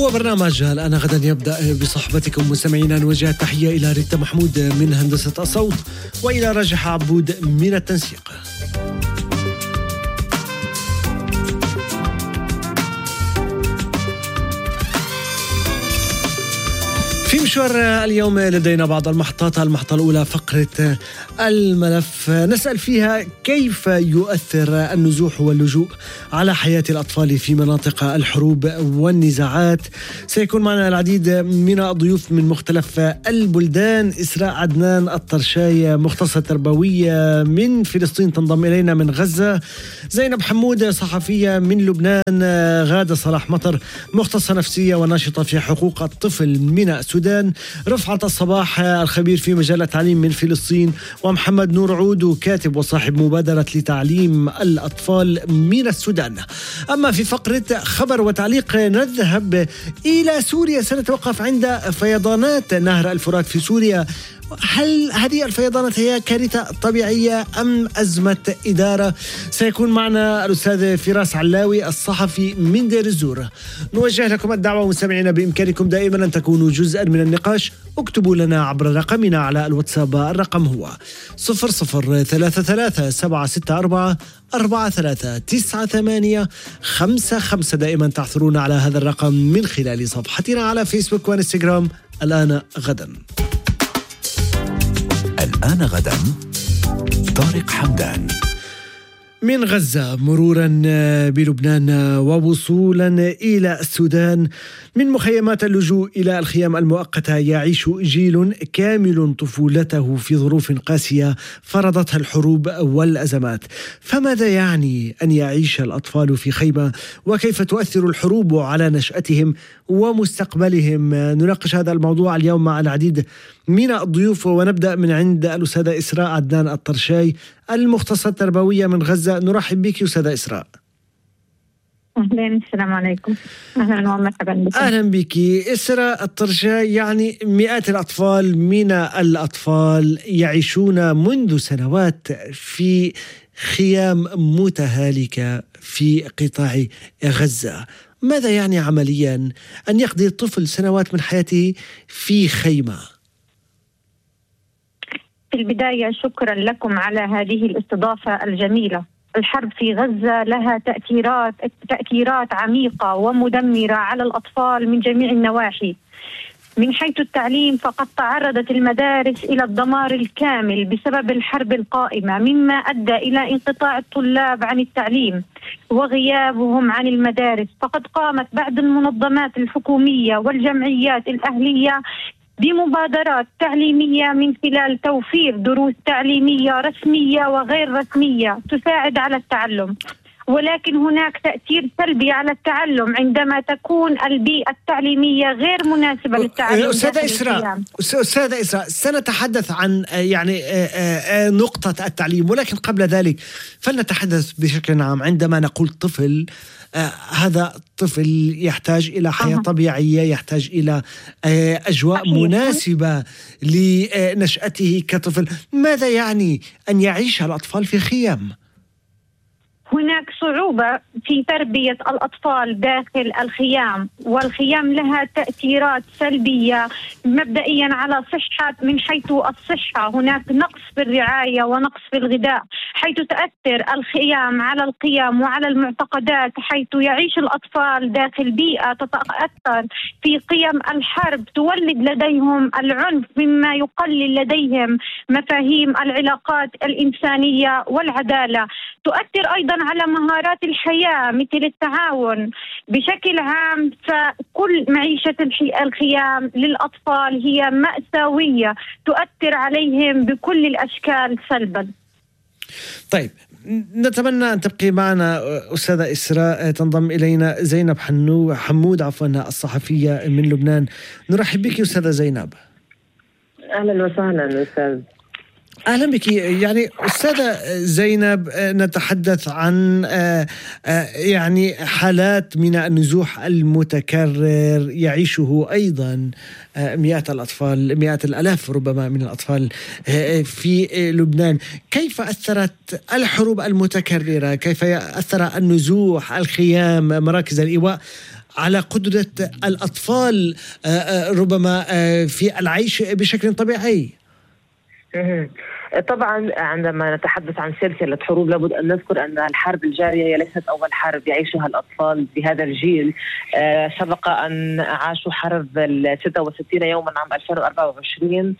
هو برنامج الآن غدا يبدأ بصحبتكم مستمعينا. نوجه التحية إلى ريتا محمود من هندسة الصوت وإلى راجح عبود من التنسيق. في مشوار اليوم لدينا بعض المحطات. المحطة الأولى فقرة الملف، نسأل فيها كيف يؤثر النزوح واللجوء على حياة الأطفال في مناطق الحروب والنزاعات. سيكون معنا العديد من الضيوف من مختلف البلدان. إسراء عدنان الطرشاي مختصة تربوية من فلسطين تنضم إلينا من غزة. زينب حمود صحفية من لبنان. غادة صلاح مطر مختصة نفسية وناشطة في حقوق الطفل من السودان. رفعت الصباح الخبير في مجال التعليم من فلسطين. ومحمد نور عود كاتب وصاحب مبادرة لتعليم الأطفال من السودان. أما في فقرة خبر وتعليق نذهب إلى سوريا. سنتوقف عند فيضانات نهر الفرات في سوريا. هل هذه الفيضانات هي كارثة طبيعية أم أزمة إدارة؟ سيكون معنا الأستاذ فراس علاوي الصحفي من دير الزور. نوجه لكم الدعوة مستمعينا، بإمكانكم دائما أن تكونوا جزءا من النقاش. اكتبوا لنا عبر رقمنا على الواتساب. الرقم هو 0033 764 439855. دائما تعثرون على هذا الرقم من خلال صفحتنا على فيسبوك وانستغرام. الآن غدا. الآن غدا طارق حمدان من غزة مرورا بلبنان ووصولا إلى السودان. من مخيمات اللجوء إلى الخيام المؤقتة يعيش جيل كامل طفولته في ظروف قاسية فرضتها الحروب والأزمات. فماذا يعني أن يعيش الأطفال في خيمة؟ وكيف تؤثر الحروب على نشأتهم ومستقبلهم؟ نناقش هذا الموضوع اليوم مع العديد من الضيوف، ونبدأ من عند الأستاذة إسراء عدنان الطرشاي المختصة التربوية من غزة. نرحب بك أستاذة إسراء. أهلا، السلام عليكم. أهلا ومرحبا بك. أهلا بك إسراء الطرشاي. يعني مئات الأطفال من الأطفال يعيشون منذ سنوات في خيام متهالكة في قطاع غزة. ماذا يعني عمليا أن يقضي الطفل سنوات من حياته في خيمة؟ في البداية شكرا لكم على هذه الاستضافة الجميلة. الحرب في غزة لها تأثيرات عميقة ومدمرة على الأطفال من جميع النواحي. من حيث التعليم فقد تعرضت المدارس إلى الدمار الكامل بسبب الحرب القائمة، مما أدى إلى انقطاع الطلاب عن التعليم وغيابهم عن المدارس. فقد قامت بعض المنظمات الحكومية والجمعيات الأهلية بمبادرات تعليمية من خلال توفير دروس تعليمية رسمية وغير رسمية تساعد على التعلم، ولكن هناك تأثير سلبي على التعلم عندما تكون البيئة التعليمية غير مناسبة للتعلم. أستاذة إسراء سنتحدث عن يعني نقطة التعليم، ولكن قبل ذلك فلنتحدث بشكل عام. عندما نقول طفل، هذا طفل يحتاج إلى حياة طبيعية، يحتاج إلى أجواء مناسبة لنشأته كطفل. ماذا يعني أن يعيش الأطفال في خيام؟ هناك صعوبة في تربية الأطفال داخل الخيام، والخيام لها تأثيرات سلبية مبدئيا على صحة. من حيث الصحة هناك نقص في الرعاية ونقص في الغذاء، حيث تؤثر الخيام على القيم وعلى المعتقدات، حيث يعيش الأطفال داخل بيئة تتأثر في قيم الحرب، تولد لديهم العنف مما يقلل لديهم مفاهيم العلاقات الإنسانية والعدالة. تؤثر أيضا على مهارات الحياة مثل التعاون. بشكل عام فكل معيشة الخيام للأطفال هي مأساوية تؤثر عليهم بكل الأشكال سلبا. طيب، نتمنى أن تبقي معنا أستاذة إسراء. تنضم إلينا زينب حمود الصحفية من لبنان. نرحب بك أستاذة زينب. أهلا وسهلا أستاذ. أهلا بك. يعني أستاذة زينب، نتحدث عن يعني حالات من النزوح المتكرر يعيشه أيضا مئات الأطفال، مئات الآلاف ربما من الأطفال في لبنان. كيف أثرت الحروب المتكررة، كيف أثر النزوح، الخيام، مراكز الإيواء على قدرة الأطفال ربما في العيش بشكل طبيعي؟ طبعا عندما نتحدث عن سلسلة حروب لابد أن نذكر أن الحرب الجارية هي ليست أول حرب يعيشها الأطفال في هذا الجيل. سبق أن عاشوا حرب 66 يوما عام 2024،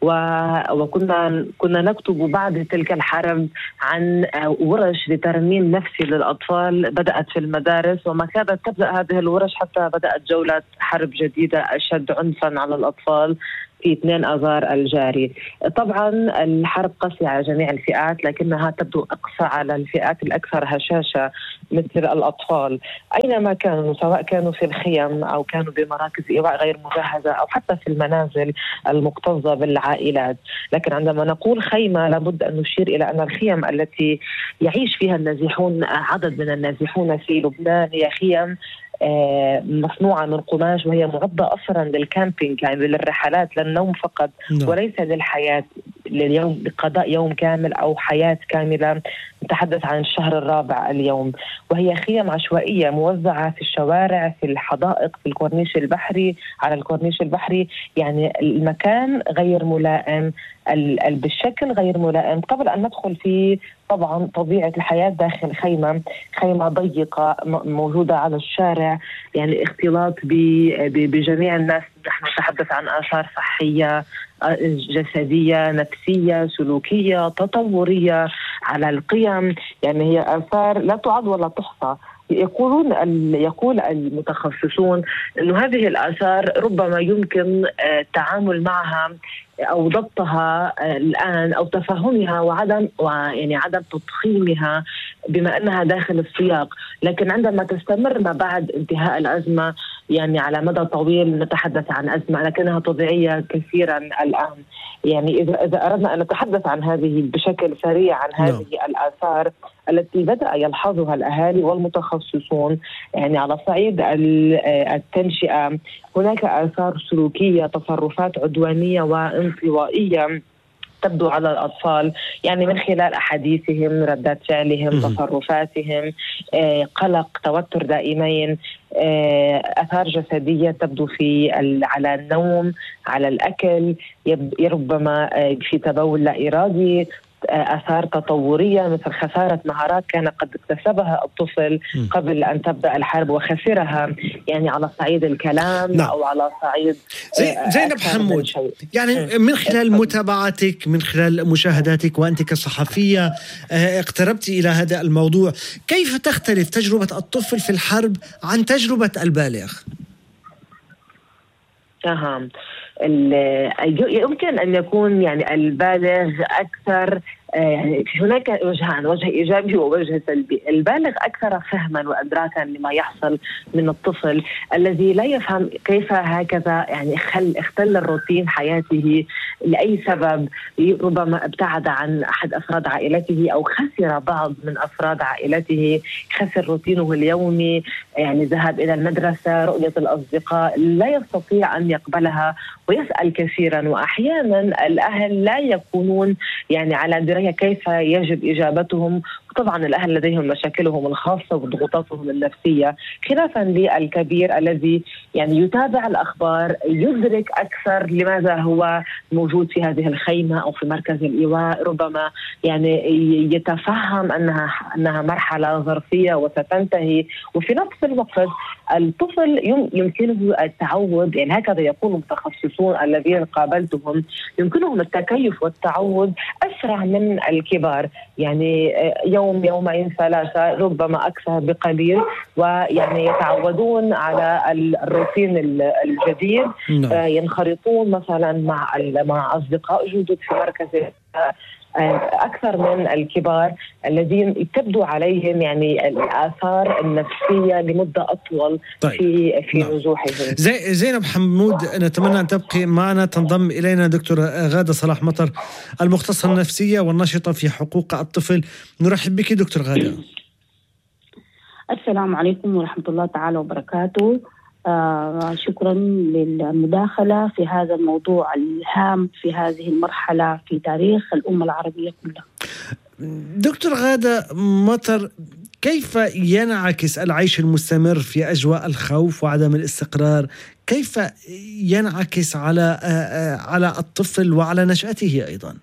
وكنا نكتب بعد تلك الحرب عن ورش لترميم نفسي للأطفال بدأت في المدارس، وما كادت تبدأ هذه الورش حتى بدأت جولة حرب جديدة أشد عنفا على الأطفال في 2 آذار الجاري. طبعا الحرب قاسية على جميع الفئات، لكنها تبدو أقسى على الفئات الأكثر هشاشة مثل الأطفال أينما كانوا، سواء كانوا في الخيم أو كانوا بمراكز إيواء غير مجهزة أو حتى في المنازل المكتظة بالعائلات. لكن عندما نقول خيمة لابد أن نشير إلى أن الخيم التي يعيش فيها النازحون، عدد من النازحون في لبنان، هي خيم مصنوعة من قماش، وهي معدة أصلا للكامبينج، يعني للرحلات، للنوم فقط وليس للحياة، لليوم لقضاء يوم كامل أو حياة كاملة. نتحدث عن الشهر الرابع اليوم، وهي خيم عشوائية موزعة في الشوارع، في الحدائق، في الكورنيش البحري، على الكورنيش البحري. يعني المكان غير ملائم، بالشكل غير ملائم. قبل أن ندخل في طبعا طبيعة الحياة داخل خيمة ضيقة موجودة على الشارع، يعني اختلاط بجميع الناس. نحن نتحدث عن آثار صحية، جسدية، نفسية، سلوكية، تطورية على القيم، يعني هي آثار لا تعد ولا تحصى. يقول المتخصصون أن هذه الآثار ربما يمكن التعامل معها أو ضبطها الآن أو تفهمها عدم تضخيمها بما أنها داخل السياق، لكن عندما تستمر ما بعد انتهاء الأزمة، يعني على مدى طويل نتحدث عن أزمة لكنها طبيعية كثيرا الآن. يعني إذا أردنا أن نتحدث عن هذه بشكل سريع عن هذه الآثار التي بدأ يلحظها الأهالي والمتخصصون، يعني على صعيد التنشئة هناك آثار سلوكية، تصرفات عدوانية وانطوائية تبدو على الأطفال، يعني من خلال أحاديثهم، ردات فعلهم، تصرفاتهم، قلق، توتر دائمين، آثار جسدية تبدو على النوم، على الأكل، ربما في تبول لا إرادي، آثار تطورية مثل خسارة مهارات كان قد اكتسبها الطفل قبل أن تبدأ الحرب وخسرها، يعني على صعيد الكلام أو على صعيد زينب حمود. يعني من خلال متابعتك، من خلال مشاهداتك، وأنت كصحفية اقتربت إلى هذا الموضوع، كيف تختلف تجربة الطفل في الحرب عن تجربة البالغ؟ يمكن أن يكون يعني البالغ أكثر، يعني هناك وجهان، وجه إيجابي ووجه سلبي. البالغ أكثر فهما وإدراكا لما يحصل من الطفل الذي لا يفهم كيف هكذا يعني اختل الروتين حياته لأي سبب، ربما ابتعد عن أحد أفراد عائلته أو خسر بعض من أفراد عائلته، خسر روتينه اليومي، يعني ذهاب إلى المدرسة، رؤية الأصدقاء، لا يستطيع أن يقبلها ويسأل كثيرا، وأحيانا الأهل لا يكونون يعني على دراية كيف يجب إجابتهم. طبعا الأهل لديهم مشاكلهم الخاصة وضغوطاتهم النفسية، خلافا للكبير الذي يعني يتابع الأخبار، يدرك أكثر لماذا هو موجود في هذه الخيمة أو في مركز الإيواء، ربما يعني يتفهم أنها مرحلة ظرفية وستنتهي. وفي نفس الوقت الطفل يمكنه التعود، يعني هكذا يقول المتخصصون الذين قابلتهم، يمكنهم التكيف والتعود أسرع من الكبار، يعني يومين 3 ربما أكثر بقليل، ويعني يتعودون على الروتين الجديد. ينخرطون مثلا مع أصدقاء جدد في مركز، أكثر من الكبار الذين تبدو عليهم يعني الآثار النفسية لمدة أطول في نزوحهم. زينب حمود، نتمنى أن تبقي معنا. تنضم إلينا دكتور غادة صلاح مطر، المختصة النفسية والناشطة في حقوق الطفل. نرحب بك دكتور غادة. السلام عليكم ورحمة الله تعالى وبركاته. شكرا للمداخلة في هذا الموضوع الهام في هذه المرحلة في تاريخ الأمة العربية كلها. دكتور غادة مطر، كيف ينعكس العيش المستمر في أجواء الخوف وعدم الاستقرار، كيف ينعكس على الطفل وعلى نشأته أيضا؟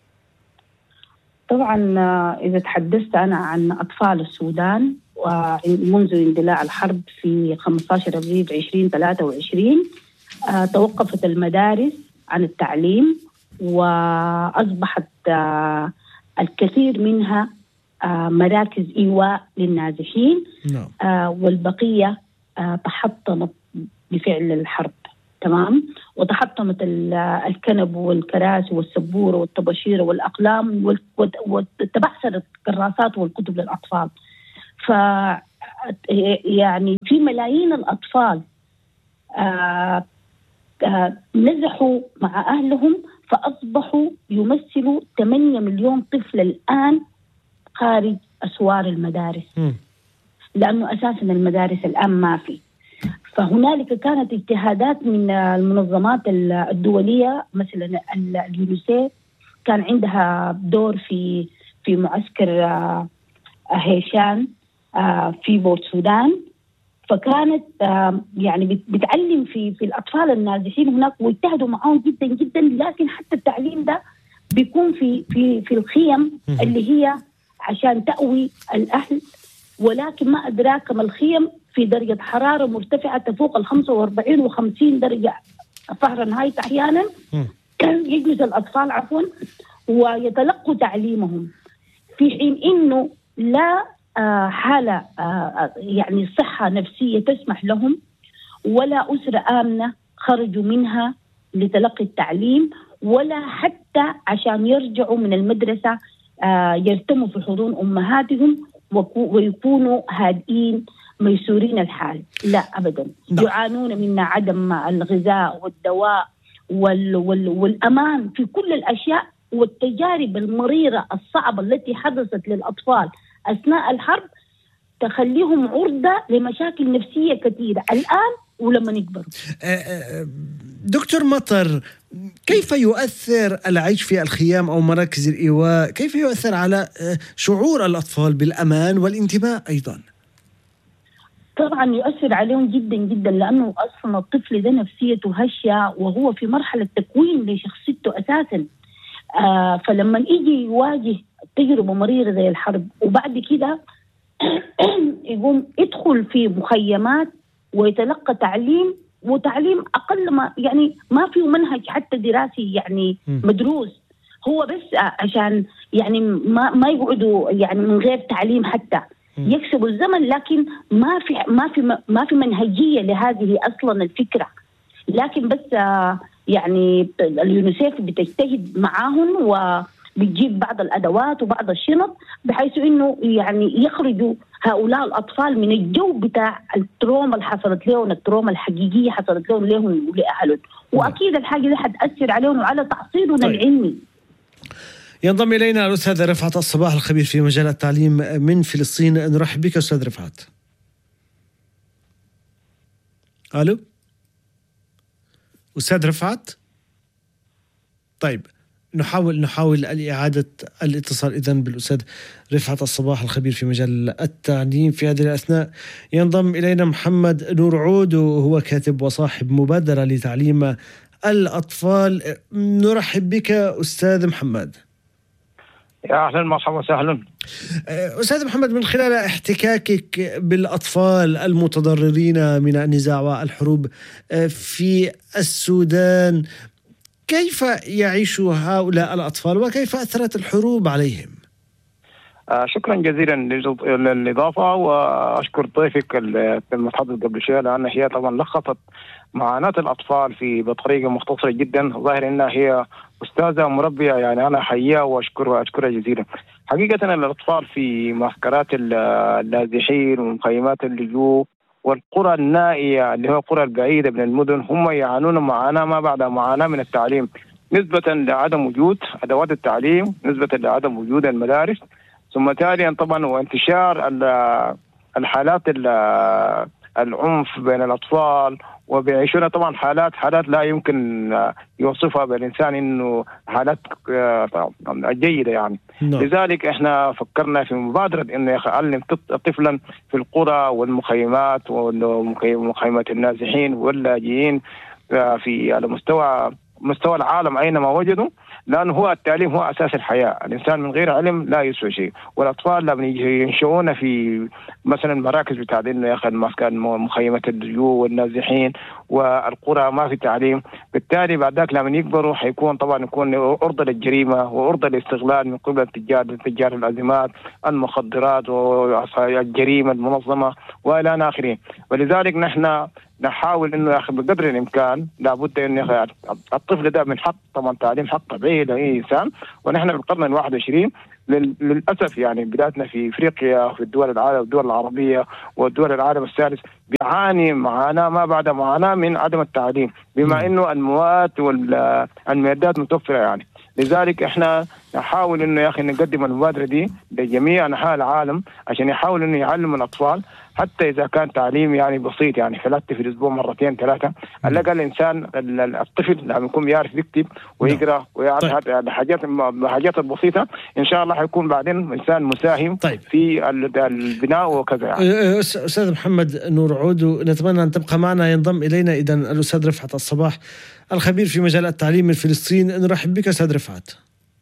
طبعا إذا تحدثت أنا عن أطفال السودان ومنذ اندلاع الحرب في 15 أبريل 2023 توقفت المدارس عن التعليم، وأصبحت الكثير منها مراكز إيواء للنازحين، والبقية تحطمت بفعل الحرب. تمام. وتحطمت الكنب والكراسي والسبورة والطباشير والأقلام وتبعثرت الكراسات والكتب للأطفال. يعني في ملايين الأطفال نزحوا مع أهلهم، فأصبحوا يمثلوا 8 مليون طفل الآن خارج أسوار المدارس، لأنه أساسا المدارس الآن ما في. فهنالك كانت اجتهادات من المنظمات الدولية، مثلا اليونيسيف كان عندها دور في معسكر هيشان في بورت سودان، فكانت يعني بتعلم في الأطفال النازحين هناك ويجتهدوا معهم جدا جدا. لكن حتى التعليم ده بيكون في الخيم اللي هي عشان تأوي الأهل، ولكن ما أدراك ما الخيم في درجة حرارة مرتفعة تفوق 45 و50 درجة فahrenheit أحيانا. يجلس الأطفال ويتلقوا تعليمهم، في حين إنه لا حالة يعني صحة نفسية تسمح لهم، ولا أسرة آمنة خرجوا منها لتلقي التعليم، ولا حتى عشان يرجعوا من المدرسة يرتموا في حضون أمهاتهم ويكونوا هادئين ميسورين الحال. لا أبدا، يعانون من عدم الغذاء والدواء والأمان في كل الأشياء، والتجارب المريرة الصعبة التي حدثت للأطفال أثناء الحرب تخليهم عرضة لمشاكل نفسية كثيرة الآن ولما يكبروا. دكتور مطر، كيف يؤثر العيش في الخيام أو مراكز الإيواء، كيف يؤثر على شعور الأطفال بالأمان والانتماء أيضا؟ طبعا يؤثر عليهم جدا جدا، لأنه أصلا الطفل ده نفسيته هشة وهو في مرحلة تكوين لشخصيته أساسا. فلما يجي يواجه تجربة مريرة زي الحرب، وبعد كده يقوم يدخل في مخيمات ويتلقى تعليم، وتعليم أقل ما يعني ما فيه منهج حتى دراسي يعني مدروس، هو بس عشان يعني ما يقعدوا يعني من غير تعليم حتى يكسبوا الزمن، لكن ما في منهجية لهذه أصلا الفكرة. لكن بس يعني اليونيسيف بتجتهد معاهم وبتجيب بعض الأدوات وبعض الشنط بحيث إنه يعني يخرجوا هؤلاء الأطفال من الجو بتاع التروما اللي حصلت لهم، التروما الحقيقية حصلت لهم ولأهلهم، وأكيد الحاجة دي حتأثر عليهم وعلى تحصيلهم العلمي. ينضم إلينا الأستاذ رفعت الصباح، الخبير في مجال التعليم من فلسطين. نرحب بك أستاذ رفعت. ألو أستاذ رفعت. طيب نحاول إعادة الاتصال إذن بالأستاذ رفعت الصباح، الخبير في مجال التعليم. في هذه الأثناء ينضم إلينا محمد نور عود، وهو كاتب وصاحب مبادرة لتعليم الأطفال. نرحب بك أستاذ محمد. يا أهلا مرحبا وسهلا. أستاذ محمد، من خلال احتكاكك بالأطفال المتضررين من النزاع والحروب في السودان، كيف يعيش هؤلاء الأطفال وكيف أثرت الحروب عليهم؟ شكرا جزيلا للإضافة، وأشكر ضيفك المتحدث قبل شوية، لأن هي طبعا لخصت معاناة الأطفال بطريقة مختصرة جدا. ظاهر أنها هي أستاذة مربية، يعني أنا أحييها وأشكرها جزيلا. حقيقة الأطفال في معسكرات اللاجئين ومخيمات اللجوء والقرى النائية اللي هو القرى البعيدة من المدن هم يعانون معاناة ما بعد معاناة من التعليم، نسبة لعدم وجود أدوات التعليم، نسبة لعدم وجود المدارس، ثم تاليا طبعا وانتشار الحالات العنف بين الأطفال، وبيعيشون طبعا حالات لا يمكن يوصفها بالإنسان إنه حالات جيدة يعني. لذلك إحنا فكرنا في مبادرة إنه يعلم طفلا في القرى والمخيمات ومخيمات النازحين واللاجئين على مستوى العالم أينما وجدوا، لأنه هو التعليم هو أساس الحياة. الإنسان من غير علم لا يسوى شيء، والأطفال لما ينشؤون في مثلا مراكز بتعليم ياخذ مخيمة اللجوء والنازحين والقرى ما في تعليم، بالتالي بعد ذاك لما يكبروا حيكون عرضة للجريمة وعرضة للاستغلال من قبل تجار الأزمات، المخدرات والجريمة المنظمة وإلى آخره. ولذلك نحن نحاول انه يا اخي بقدر الامكان لابد ان الطفل ده من حق طبعا تعليم حق طبيعي لاي انسان، ونحن بالقرن ال21 للاسف يعني بلادنا في افريقيا وفي الدول العالم والدول العربيه والدول العالم الثالث بيعاني معاناه ما بعد معاناه من عدم التعليم، بما انه المواد والمعدات متوفره يعني. لذلك احنا نحاول انه يا اخي نقدم المبادره دي لجميع انحاء العالم عشان يحاول انه يعلم الاطفال، حتى اذا كان تعليم يعني بسيط يعني ثلاثة في الاسبوع مرتين ثلاثه، على الاقل الانسان الطفل لما يكون يعرف يكتب ويقرا ويعرف الحاجات البسيطه، ان شاء الله حيكون بعدين انسان مساهم في البناء وكذا يعني. استاذ محمد نور عود، نتمنى ان تبقى معنا. ينضم الينا اذا الاستاذ رفعت الصباح الخبير في مجال التعليم من فلسطين. نرحب بك استاذ رفعت.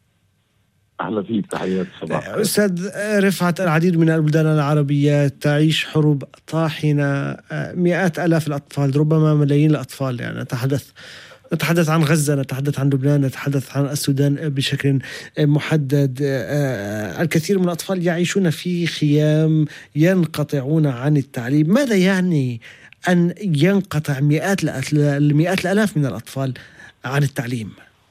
أهلا فيك، تحيات صباح. أستاذ رفعت، العديد من البلدان العربية تعيش حروب طاحنة، مئات آلاف الأطفال، ربما ملايين الأطفال يعني. نتحدث عن غزة، نتحدث عن لبنان، نتحدث عن السودان بشكل محدد. الكثير من الأطفال يعيشون في خيام، ينقطعون عن التعليم. ماذا يعني أن ينقطع مئات الآلاف من الأطفال عن التعليم؟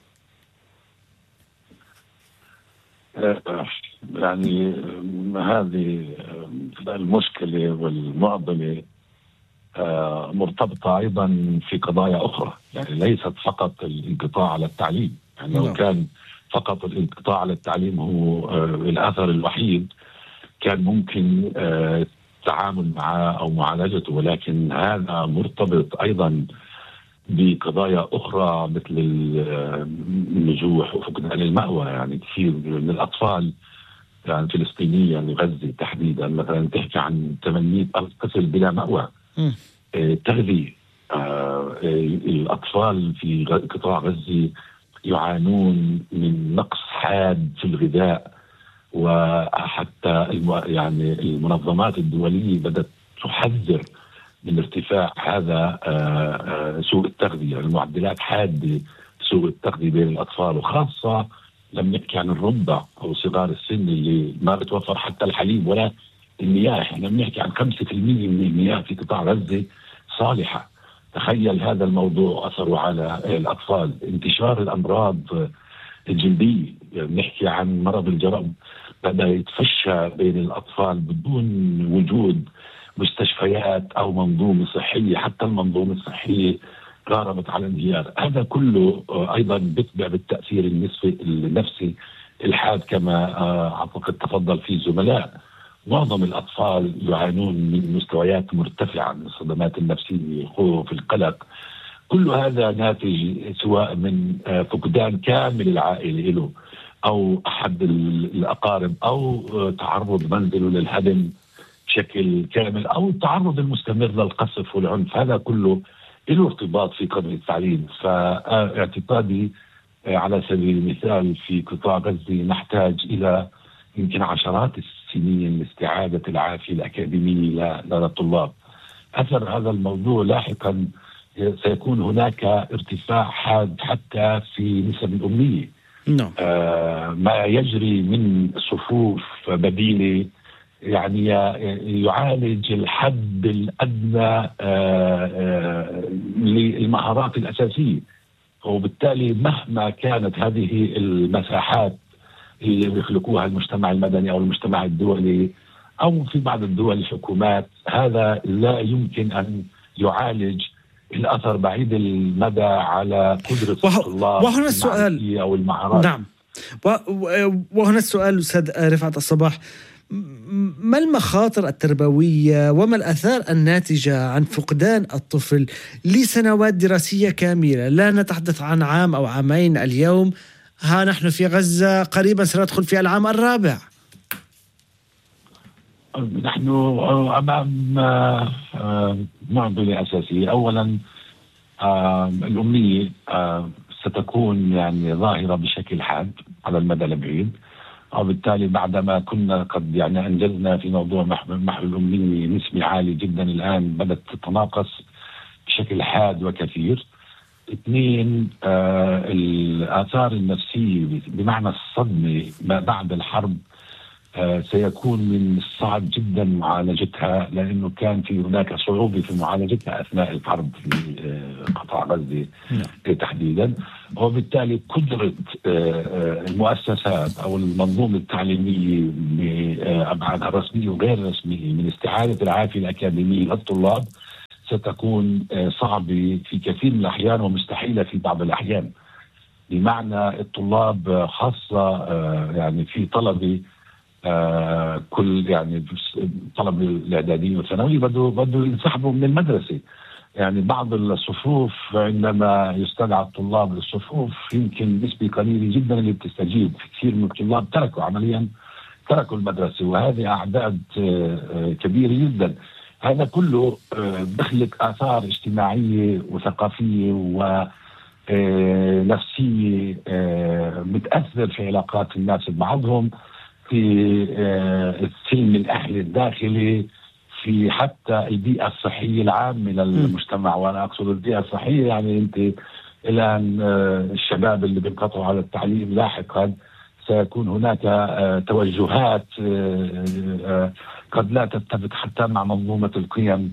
يعني هذه المشكلة والمعضلة مرتبطة أيضا في قضايا أخرى، يعني ليست فقط الانقطاع على التعليم. يعني لو كان فقط الانقطاع على التعليم هو الأثر الوحيد كان ممكن التعامل معه أو معالجته، ولكن هذا مرتبط أيضا بقضايا أخرى مثل النزوح وفقدان المأوى. يعني كثير من الأطفال يعني فلسطينيا غزة تحديدا مثلا تحكي عن 800,000 طفل بلا مأوى. تغذية، الأطفال في قطاع غزة يعانون من نقص حاد في الغذاء، وحتى يعني المنظمات الدولية بدأت تحذر من ارتفاع هذا سوء التغذية، المعدلات حادة سوء التغذية بين الأطفال، وخاصة لما نحكي عن الرضع أو صغار السن اللي ما بتوفر حتى الحليب ولا المياه. احنا بنحكي عن 5% من المياه في قطاع غزة صالحة. تخيل هذا الموضوع أثره على الأطفال. انتشار الأمراض الجلدية، بنحكي عن مرض الجرب بدأ يتفشى بين الأطفال بدون وجود مستشفيات أو منظومة صحية. حتى المنظومة الصحية قاربت على الانهيار. هذا كله أيضا بيتبع بالتأثير النفسي الحاد كما أعتقد تفضل فيه الزملاء. معظم الأطفال يعانون من مستويات مرتفعة من الصدمات النفسية، الخوف، القلق. كل هذا ناتج سواء من فقدان كامل العائلة له أو أحد الأقارب، أو تعرض منزله للهدم بشكل كامل، أو التعرض المستمر للقصف والعنف. هذا كله له ارتباط في قضية التعليم. فاعتقادي على سبيل المثال في قطاع غزة نحتاج إلى يمكن عشرات السنين لاستعادة العافية الأكاديمية لدى الطلاب. أثر هذا الموضوع لاحقا سيكون هناك ارتفاع حاد حتى في نسب الأمية. ما يجري من صفوف بديلة يعني يعالج الحد الأدنى للمهارات الأساسية، وبالتالي مهما كانت هذه المساحات اللي بيخلقوها المجتمع المدني أو المجتمع الدولي أو في بعض الدول الحكومات، هذا لا يمكن أن يعالج الأثر بعيد المدى على قدرة الطلاب وهنا السؤال أو المهارات. نعم، وهنا السؤال أستاذ رفعت الصباح، ما المخاطر التربوية وما الآثار الناتجة عن فقدان الطفل لسنوات دراسية كاملة؟ لا نتحدث عن عام أو عامين، اليوم ها نحن في غزة قريبا سندخل في العام الرابع. نحن أمام معضلة أساسية. أولا الأمية ستكون يعني ظاهرة بشكل حاد على المدى البعيد، وبالتالي بعدما كنا قد يعني أنجزنا في موضوع محو الأمية نسبة عالية جدا، الآن بدأت تتناقص بشكل حاد وكثير. اثنين، الآثار النفسية بمعنى الصدمة ما بعد الحرب سيكون من الصعب جدا معالجتها، لأنه كان في هناك صعوبة في معالجتها أثناء الحرب في قطاع غزة تحديدا. وبالتالي قدرة المؤسسات أو المنظومة التعليمية بأبعادها الرسمية وغير الرسمية من استعادة العافية الأكاديمية للطلاب ستكون صعبة في كثير من الأحيان ومستحيلة في بعض الأحيان. بمعنى الطلاب خاصة يعني في طلبة كل يعني طلب الإعدادية والثانوية بدوا ينسحبوا من المدرسة. يعني بعض الصفوف عندما يستدعى الطلاب للصفوف يمكن نسبة قليلة جدا اللي بتستجيب، كثير من الطلاب تركوا المدرسة، وهذه أعداد كبيرة جدا. هذا كله بخلق آثار اجتماعية وثقافية ونفسية بتأثر في علاقات الناس ببعضهم، في السلم الأهلي الداخلي، في حتى البيئة الصحية العامة للمجتمع. وأنا أقصد البيئة الصحية يعني أنت الآن الشباب اللي بينقطعوا على التعليم لاحقا سيكون هناك توجهات قد لا تتفق حتى مع منظومة القيم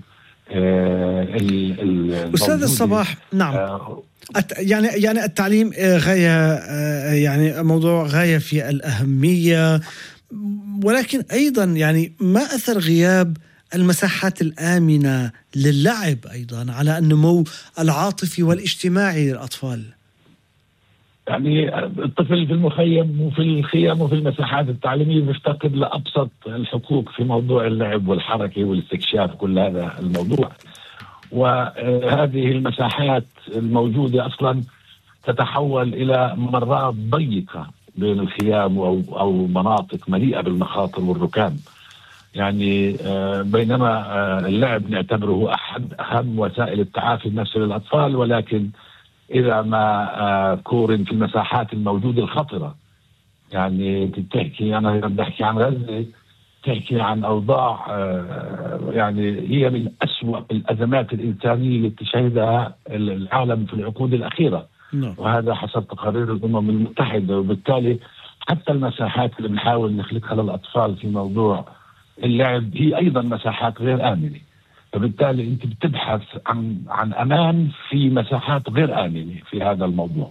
أستاذ الصباح. نعم، يعني التعليم غاية، يعني موضوع غاية في الأهمية، ولكن أيضا يعني ما أثر غياب المساحات الآمنة للعب أيضا على النمو العاطفي والاجتماعي للأطفال؟ يعني الطفل في المخيم وفي الخيام وفي المساحات التعليمية بيفتقد لأبسط الحقوق في موضوع اللعب والحركة والاستكشاف، كل هذا الموضوع. وهذه المساحات الموجودة أصلا تتحول إلى ممرات ضيقة بين الخيام أو مناطق مليئة بالمخاطر والركام. يعني بينما اللعب نعتبره أحد أهم وسائل التعافي النفسي للأطفال، ولكن إذا ما كورن في المساحات الموجودة الخطرة، يعني تحكي أنا بحكي عن غزة، تحكي عن أوضاع يعني هي من أسوأ الأزمات الإنسانية اللي تشهدها العالم في العقود الأخيرة، وهذا حسب تقارير الأمم المتحدة. وبالتالي حتى المساحات اللي بنحاول نخلقها للأطفال في موضوع اللعب هي أيضا مساحات غير آمنة، فبالتالي أنت بتبحث عن أمان في مساحات غير آمنة في هذا الموضوع.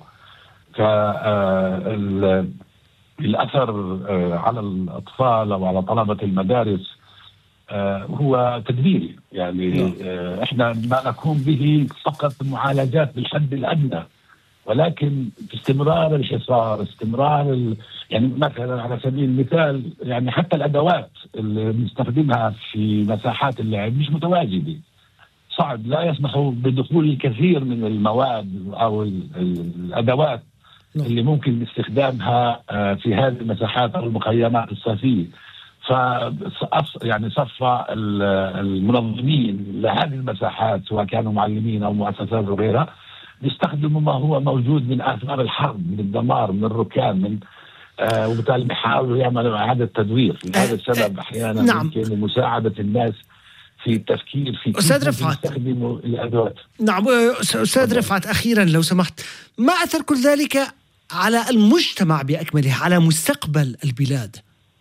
فالأثر على الأطفال أو على طلبة المدارس هو تدميري. يعني إحنا ما نقوم به فقط معالجات بالحد الأدنى، ولكن استمرار الحصار، استمرار يعني مثلا على سبيل المثال يعني حتى الأدوات اللي بنستخدمها في مساحات اللعب مش متواجدة، صعب، لا يسمح بدخول الكثير من المواد أو الأدوات اللي ممكن استخدامها في هذه المساحات أو المخيمات الصيفية. يعني صفى المنظمين لهذه المساحات سواء كانوا معلمين أو مؤسسات وغيرها يستخدموا ما هو موجود من آثار الحرب، من الدمار، من الركام، من وبالتالي بيحاولوا يعملوا إعادة تدوير. لهذا السبب أحيانا يمكن مساعدة الناس في التفكير في أستاذ رفعت يستخدموا الأدوات. نعم أستاذ رفعت، أخيرا لو سمحت، ما أثر كل ذلك على المجتمع بأكمله، على مستقبل البلاد؟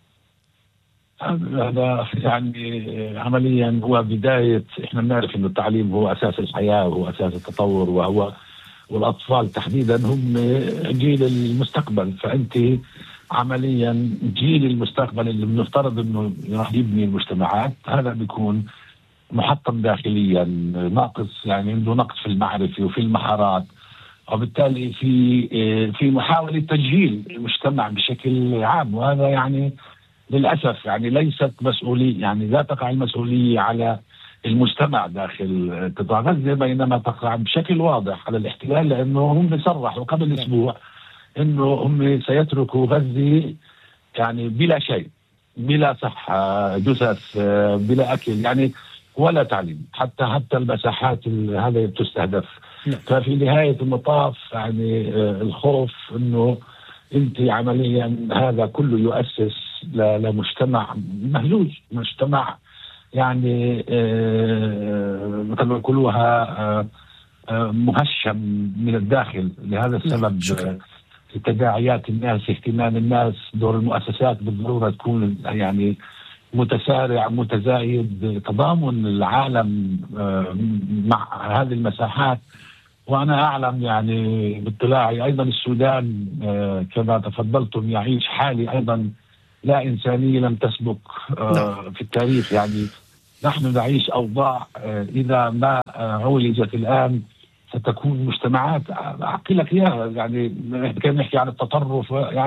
هذا يعني عمليا هو بداية. احنا بنعرف انه التعليم هو اساس الحياة وهو اساس التطور، والاطفال تحديدا هم جيل المستقبل. فانت عمليا جيل المستقبل اللي بنفترض انه راح يبني المجتمعات، هذا بيكون محطم داخليا، ناقص، يعني عنده نقص في المعرفة وفي المهارات، وبالتالي في محاولة تجهيل المجتمع بشكل عام. وهذا يعني للأسف يعني ليست مسؤولية، يعني لا تقع المسؤولية على المجتمع داخل قطاع غزة، بينما تقع بشكل واضح على الاحتلال، لأنه هم صرحوا قبل أسبوع أنه هم سيتركوا غزة يعني بلا شيء، بلا صحة، جثث، بلا أكل، يعني ولا تعليم، حتى المساحات هذا تستهدف. ففي نهاية المطاف يعني الخوف أنه أنت عمليا هذا كله يؤسس لمجتمع مهزوز، مجتمع يعني مثل ما يقولوها مهشم من الداخل. لهذا السبب تداعيات الناس، اهتمام الناس، دور المؤسسات بالضرورة تكون يعني متسارع، متزايد، تضامن العالم مع هذه المساحات. وأنا أعلم يعني باطلاعي أيضا السودان كما تفضلتم يعيش حالة أيضا لا إنسانية لم تسبق في التاريخ. يعني نحن نعيش أوضاع إذا ما عولجت الآن ستكون مجتمعات أحكي لك إياها. يعني كان نحكي عن التطرف، يعني